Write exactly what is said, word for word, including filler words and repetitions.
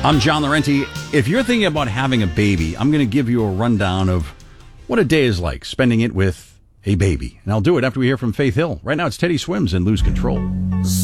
I'm John Laurenti. If you're thinking about having a baby, I'm going to give you a rundown of what a day is like spending it with a baby. And I'll do it after we hear from Faith Hill. Right now it's Teddy Swims and Lose Control.